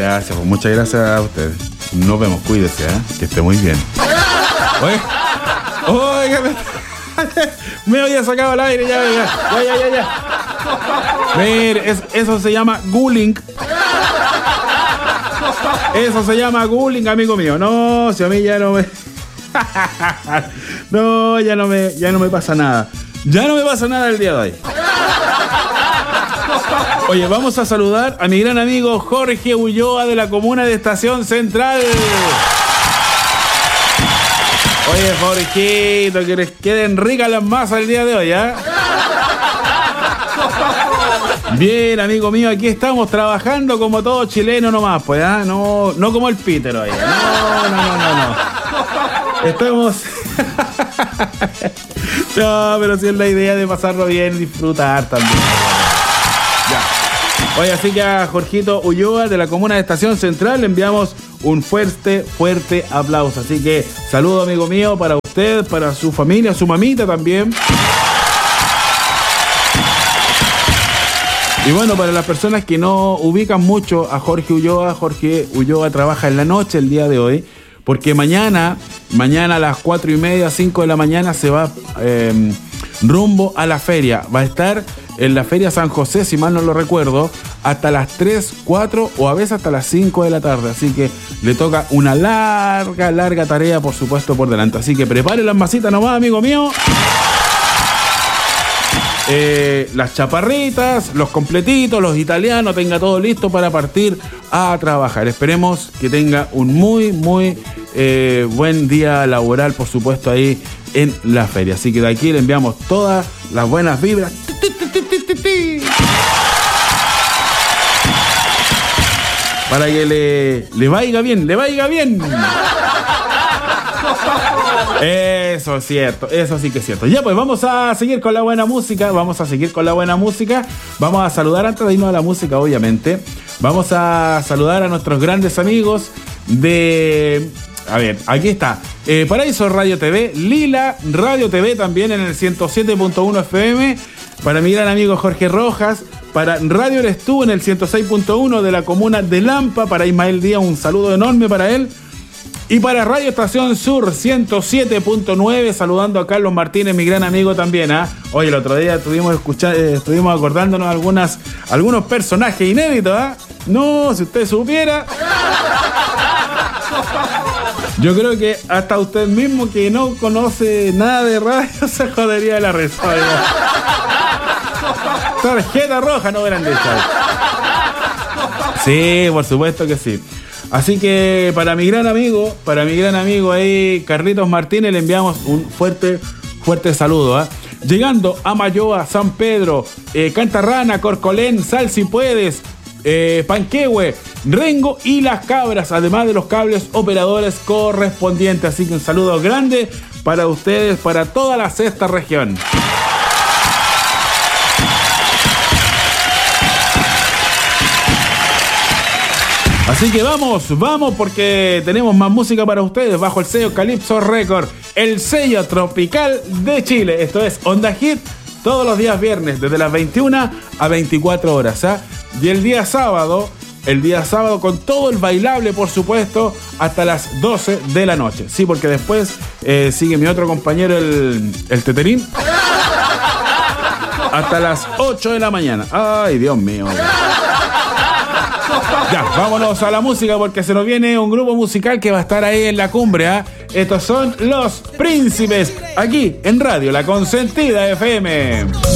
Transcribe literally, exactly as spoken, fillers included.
gracias, pues muchas gracias a ustedes. Nos vemos, cuídese, ¿eh? Que esté muy bien. Oye, oiga, me, me había sacado al aire, ya, ya, ya, ya, ya. Mire, es, eso se llama bullying. Eso se llama bullying, amigo mío. No, si a mí ya no me... No, ya no me, ya no me pasa nada. Ya no me pasa nada el día de hoy. Oye, vamos a saludar a mi gran amigo Jorge Ulloa de la comuna de Estación Central. Oye, Jorgito, que les queden ricas las masas el día de hoy, ¿eh? Bien, amigo mío, aquí estamos trabajando como todo chileno nomás, pues, ¿eh? No, no como el Peter hoy. No, no, no, no, no. Estamos... No, pero sí es la idea de pasarlo bien, disfrutar también. Ya. Oye, así que a Jorgito Ulloa de la comuna de Estación Central le enviamos un fuerte, fuerte aplauso. Así que saludo, amigo mío, para usted, para su familia, su mamita también. Y bueno, para las personas que no ubican mucho a Jorge Ulloa, Jorge Ulloa trabaja en la noche el día de hoy, porque mañana, mañana a las cuatro y media, cinco de la mañana se va eh, rumbo a la feria. Va a estar en la Feria San José, si mal no lo recuerdo, hasta las tres, cuatro o a veces hasta las cinco de la tarde. Así que le toca una larga, larga tarea, por supuesto, por delante. Así que prepare las masitas nomás, amigo mío. Eh, las chaparritas, los completitos, los italianos, tenga todo listo para partir a trabajar. Esperemos que tenga un muy, muy eh, buen día laboral, por supuesto, ahí en la feria. Así que de aquí le enviamos todas las buenas vibras. Para que le, le vaya bien, le vaya bien. Eso es cierto, eso sí que es cierto. Ya, pues vamos a seguir con la buena música. Vamos a seguir con la buena música. Vamos a saludar, antes de irnos a la música, obviamente, vamos a saludar a nuestros grandes amigos de... A ver, aquí está eh, Paraíso Radio T V, Lila Radio T V también en el ciento siete punto uno F M. Para mi gran amigo Jorge Rojas. Para Radio Eres Tú en el ciento seis punto uno de la comuna de Lampa. Para Ismael Díaz, un saludo enorme para él. Y para Radio Estación Sur ciento siete punto nueve, saludando a Carlos Martínez, mi gran amigo también, ¿ah? ¿eh? Hoy el otro día estuvimos escuchando, eh, estuvimos acordándonos algunas, algunos personajes inéditos, ¿ah? ¿eh? No, si usted supiera. Yo creo que hasta usted mismo que no conoce nada de radio se jodería de la risa. Tarjeta roja no verán de echar. Sí, por supuesto que sí. Así que para mi gran amigo, para mi gran amigo ahí, Carlitos Martínez, le enviamos un fuerte, fuerte saludo, ¿eh? Llegando a Mayoa, San Pedro, eh, Cantarrana, Corcolén, Sal si puedes, eh, Panquehue, Rengo y Las Cabras, además de los cables operadores correspondientes. Así que un saludo grande para ustedes, para toda la sexta región. Así que vamos, vamos, porque tenemos más música para ustedes bajo el sello Calypso Record, el sello tropical de Chile. Esto es Onda Hit, todos los días viernes, desde las veintiuna a veinticuatro horas, ¿eh? Y el día sábado, el día sábado con todo el bailable, por supuesto, hasta las doce de la noche. Sí, porque después eh, sigue mi otro compañero, el, el Teterín, hasta las ocho de la mañana. Ay, Dios mío. Ya, vámonos a la música porque se nos viene un grupo musical que va a estar ahí en la cumbre, ¿eh? Estos son Los Príncipes, aquí en Radio La Consentida F M.